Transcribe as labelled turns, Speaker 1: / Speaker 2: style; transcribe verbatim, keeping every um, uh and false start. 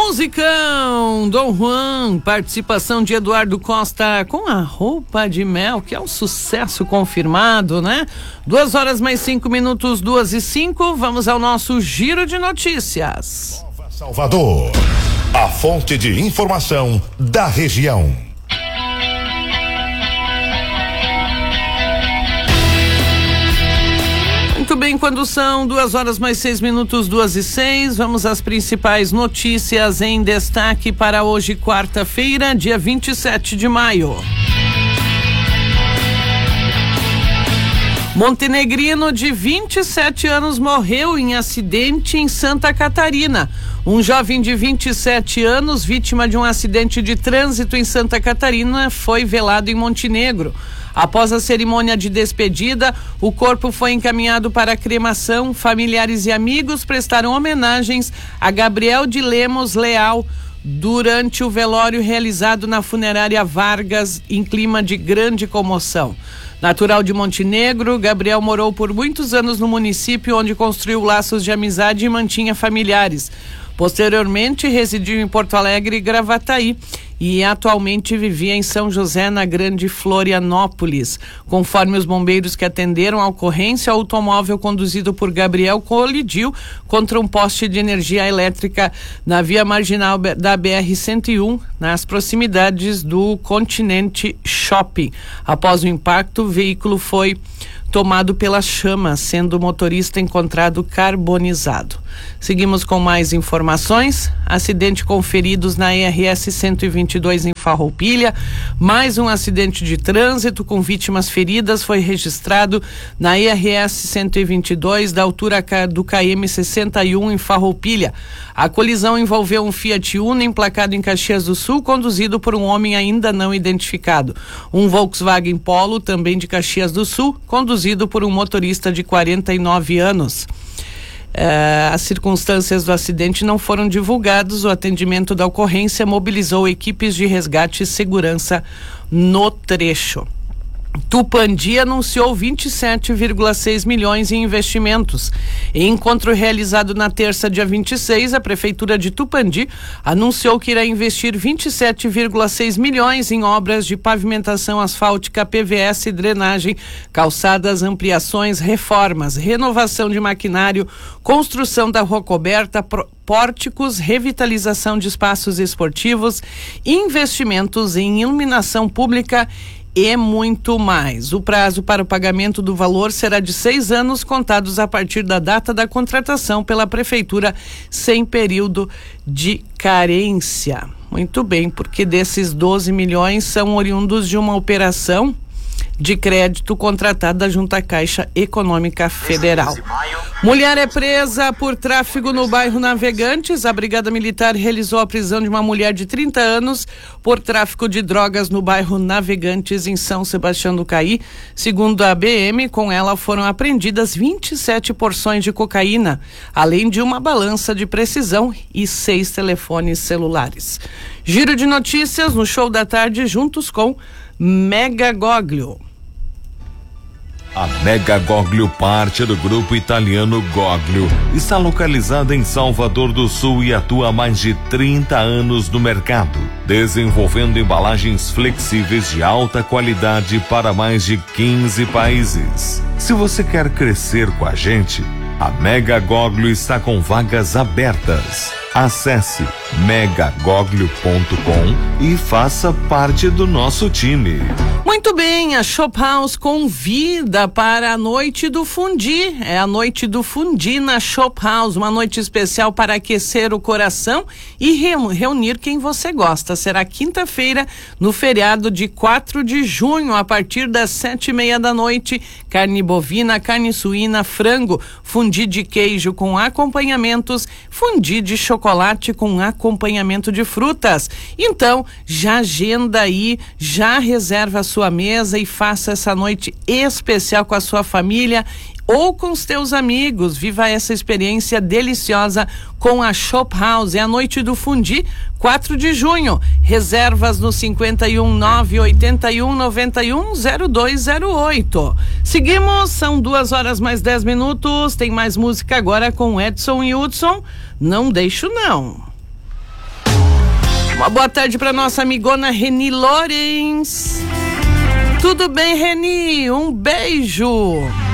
Speaker 1: Musicão, Dom Juan, participação de Eduardo Costa com A Roupa de Mel, que é um sucesso confirmado, né? Duas horas mais cinco minutos, duas e cinco, vamos ao nosso giro de notícias.
Speaker 2: Nova Salvador, a fonte de informação da região.
Speaker 1: Muito bem, quando são duas horas mais seis minutos, duas e seis, vamos às principais notícias em destaque para hoje, quarta-feira, dia vinte e sete de maio. Montenegrino de vinte e sete anos morreu em acidente em Santa Catarina. Um jovem de vinte e sete anos, vítima de um acidente de trânsito em Santa Catarina, foi velado em Montenegro. Após a cerimônia de despedida, o corpo foi encaminhado para a cremação. Familiares e amigos prestaram homenagens a Gabriel de Lemos Leal durante o velório realizado na funerária Vargas, em clima de grande comoção. Natural de Montenegro, Gabriel morou por muitos anos no município, onde construiu laços de amizade e mantinha familiares. Posteriormente, residiu em Porto Alegre e Gravataí e atualmente vivia em São José, na Grande Florianópolis. Conforme os bombeiros que atenderam a ocorrência, o automóvel conduzido por Gabriel colidiu contra um poste de energia elétrica na via marginal da B R cento e um, nas proximidades do Continente Shopping. Após o impacto, o veículo foi tomado pelas chamas, sendo o motorista encontrado carbonizado. Seguimos com mais informações. Acidente com feridos na E R S cento e vinte e dois em Farroupilha. Mais um acidente de trânsito com vítimas feridas foi registrado na E R S cento e vinte e dois, da altura do K M sessenta e um em Farroupilha. A colisão envolveu um Fiat Uno emplacado em Caxias do Sul, conduzido por um homem ainda não identificado. Um Volkswagen Polo, também de Caxias do Sul, conduzido por um motorista de quarenta e nove anos. Uh, as circunstâncias do acidente não foram divulgadas. O atendimento da ocorrência mobilizou equipes de resgate e segurança no trecho. Tupandi anunciou vinte e sete vírgula seis milhões em investimentos. Em encontro realizado na terça, dia vinte e seis, a Prefeitura de Tupandi anunciou que irá investir vinte e sete vírgula seis milhões em obras de pavimentação asfáltica, P V S, drenagem, calçadas, ampliações, reformas, renovação de maquinário, construção da rua coberta, pórticos, revitalização de espaços esportivos, investimentos em iluminação pública e muito mais. O prazo para o pagamento do valor será de seis anos, contados a partir da data da contratação pela Prefeitura, sem período de carência. Muito bem, porque desses doze milhões são oriundos de uma operação de crédito contratada junto à Caixa Econômica Federal. Mulher é presa por tráfico no bairro Navegantes. A Brigada Militar realizou a prisão de uma mulher de trinta anos por tráfico de drogas no bairro Navegantes, em São Sebastião do Caí. Segundo a B M, com ela foram apreendidas vinte e sete porções de cocaína, além de uma balança de precisão e seis telefones celulares. Giro de notícias no Show da Tarde, juntos com Mega Goglio.
Speaker 3: A Mega Goglio, parte do grupo italiano Goglio, está localizada em Salvador do Sul e atua há mais de trinta anos no mercado, desenvolvendo embalagens flexíveis de alta qualidade para mais de quinze países. Se você quer crescer com a gente, a Mega Goglio está com vagas abertas. Acesse mega goglio ponto com e faça parte do nosso time.
Speaker 1: Muito bem, a Shop House convida para a noite do fundi. É a noite do fundi na Shop House, uma noite especial para aquecer o coração e reunir quem você gosta. Será quinta-feira, no feriado de quatro de junho, a partir das sete e meia da noite. Carne bovina, carne suína, frango, fundi de queijo com acompanhamentos, fundi de chocolate com acompanhamento de frutas. Então, já agenda aí, já reserva a sua mesa e faça essa noite especial com a sua família ou com os teus amigos. Viva essa experiência deliciosa com a Shop House. É a noite do fundi, quatro de junho. Reservas no cinquenta e um, nove oitenta e um, noventa e um, zero dois zero oito. Seguimos, são duas horas mais dez minutos. Tem mais música agora com Edson e Hudson. Não deixo não. Uma boa tarde para nossa amigona Reni Lorenz. Tudo bem, Reni? Um beijo.